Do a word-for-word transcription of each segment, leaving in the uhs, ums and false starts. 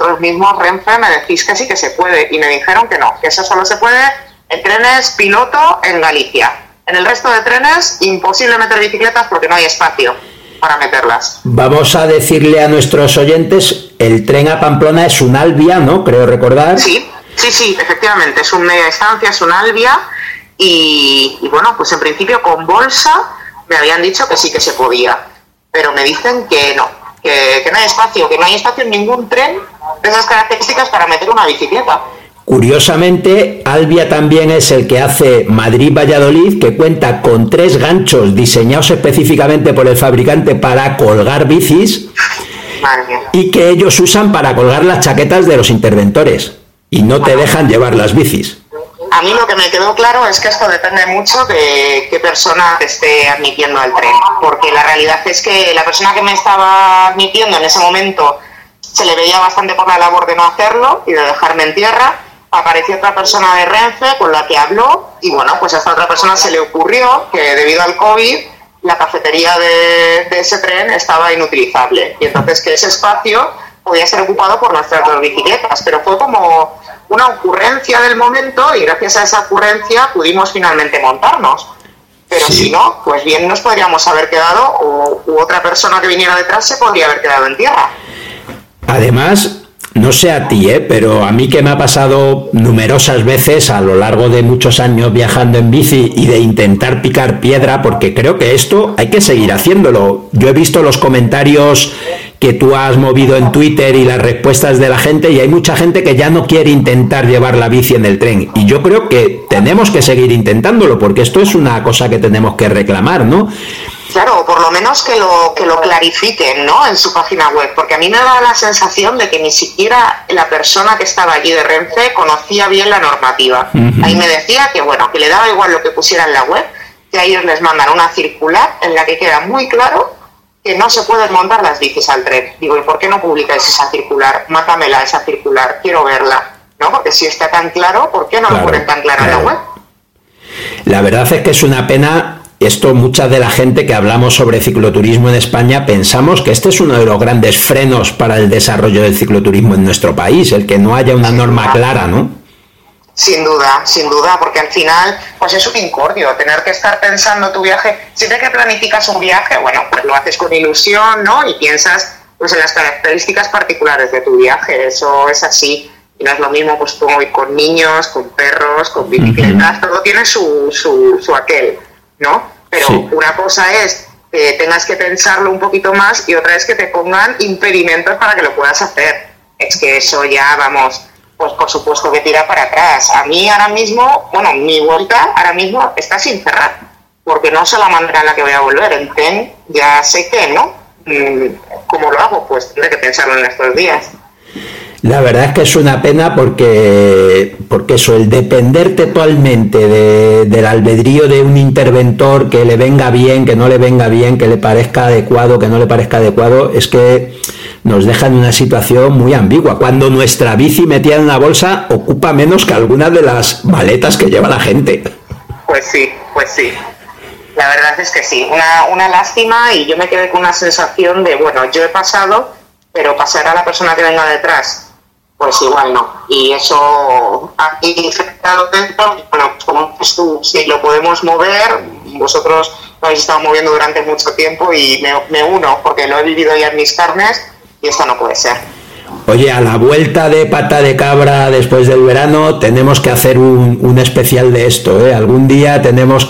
vosotros mismos, Renfe, me decís que sí que se puede, y me dijeron que no, que eso solo se puede en trenes piloto en Galicia. En el resto de trenes, imposible meter bicicletas porque no hay espacio para meterlas. Vamos a decirle a nuestros oyentes, el tren a Pamplona es un Albia, ¿no? Creo recordar. Sí, sí, sí, efectivamente, es un media distancia, es un Albia, y, y bueno, pues en principio con bolsa me habían dicho que sí que se podía, pero me dicen que no, que, que no hay espacio, que no hay espacio en ningún tren de esas características para meter una bicicleta. Curiosamente, Albia también es el que hace Madrid-Valladolid, que cuenta con tres ganchos diseñados específicamente por el fabricante para colgar bicis, y que ellos usan para colgar las chaquetas de los interventores, y no te dejan llevar las bicis. A mí lo que me quedó claro es que esto depende mucho de qué persona te esté admitiendo al tren, porque la realidad es que la persona que me estaba admitiendo en ese momento se le veía bastante por la labor de no hacerlo y de dejarme en tierra. Apareció otra persona de Renfe con la que habló, y bueno, pues a esta otra persona se le ocurrió que debido al COVID la cafetería de, de ese tren estaba inutilizable, y entonces que ese espacio podía ser ocupado por nuestras dos bicicletas, pero fue como una ocurrencia del momento, y gracias a esa ocurrencia pudimos finalmente montarnos. Pero sí. Si no, pues bien nos podríamos haber quedado, o u otra persona que viniera detrás se podría haber quedado en tierra. Además, no sé a ti, ¿eh? pero a mí que me ha pasado numerosas veces a lo largo de muchos años viajando en bici y de intentar picar piedra, porque creo que esto hay que seguir haciéndolo. Yo he visto los comentarios que tú has movido en Twitter y las respuestas de la gente, y hay mucha gente que ya no quiere intentar llevar la bici en el tren, y yo creo que tenemos que seguir intentándolo, porque esto es una cosa que tenemos que reclamar, ¿no? Claro, por lo menos que lo que lo clarifiquen, ¿no?, en su página web, porque a mí me da la sensación de que ni siquiera la persona que estaba allí de Renfe conocía bien la normativa. Uh-huh. Ahí me decía que, bueno, que le daba igual lo que pusiera en la web, que a ellos les mandan una circular en la que queda muy claro que no se pueden montar las bicis al tren. Digo, ¿y por qué no publicáis esa circular? Mátamela esa circular, quiero verla, ¿no? Porque si está tan claro, ¿por qué no claro, lo ponen tan claro, claro en la web? La verdad es que es una pena. Esto, mucha de la gente que hablamos sobre cicloturismo en España pensamos que este es uno de los grandes frenos para el desarrollo del cicloturismo en nuestro país, el que no haya una norma clara, ¿no? Sin duda, sin duda, porque al final pues es un incordio tener que estar pensando tu viaje. Siempre que planificas un viaje, bueno, pues lo haces con ilusión, ¿no? Y piensas pues en las características particulares de tu viaje, eso es así. Y no es lo mismo pues como ir con niños, con perros, con bicicletas, uh-huh. Todo tiene su, su, su aquel, ¿no? Pero sí. Una cosa es que tengas que pensarlo un poquito más, y otra es que te pongan impedimentos para que lo puedas hacer. Es que eso ya, vamos, pues por supuesto que tira para atrás. A mí ahora mismo, bueno, mi vuelta ahora mismo está sin cerrar, porque no sé la manera en la que voy a volver. En tren ya sé que, ¿no? ¿Cómo lo hago? Pues tendré que pensarlo en estos días. La verdad es que es una pena porque, porque eso, el depender totalmente de, del albedrío de un interventor, que le venga bien, que no le venga bien, que le parezca adecuado, que no le parezca adecuado, es que nos deja en una situación muy ambigua, cuando nuestra bici metida en una bolsa ocupa menos que algunas de las maletas que lleva la gente. Pues sí, pues sí. La verdad es que sí, una, una lástima, y yo me quedé con una sensación de, bueno, yo he pasado, pero pasará la persona que venga detrás. Pues igual no, y eso aquí afectado dentro, bueno, pues como dices tú, si lo podemos mover, vosotros lo habéis estado moviendo durante mucho tiempo, y me, me uno, porque lo he vivido ya en mis carnes, y esto no puede ser. Oye, a la vuelta de Pata de Cabra después del verano tenemos que hacer un, un especial de esto, ¿eh? Algún día tenemos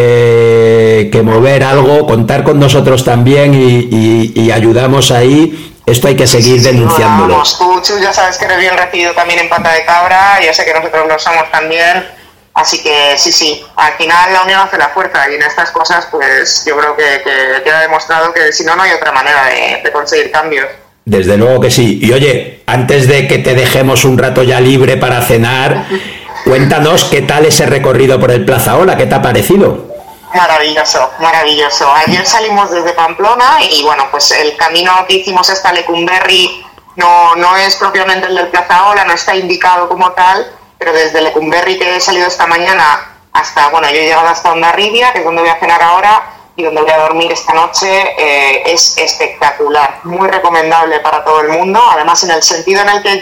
que, que mover algo, contar con nosotros también, y, y, y ayudamos ahí. Esto hay que seguir sí, denunciándolo. Vamos, tú, Chus, ya sabes que eres bien recibido también en Pata de Cabra, yo sé que nosotros lo somos también, así que sí, sí, al final la unión hace la fuerza, y en estas cosas pues yo creo que, que queda demostrado que si no, no hay otra manera de, de conseguir cambios. Desde luego que sí. Y oye, antes de que te dejemos un rato ya libre para cenar, cuéntanos qué tal ese recorrido por el Plaza Ola, ¿qué te ha parecido? Maravilloso, maravilloso. Ayer salimos desde Pamplona, y bueno, pues el camino que hicimos hasta Lecumberri no, no es propiamente el del Plaza Ola, no está indicado como tal, pero desde Lecumberri, que he salido esta mañana, hasta, bueno, yo he llegado hasta Hondarribia, que es donde voy a cenar ahora y donde voy a dormir esta noche, eh, es espectacular, muy recomendable para todo el mundo, además en el sentido en el que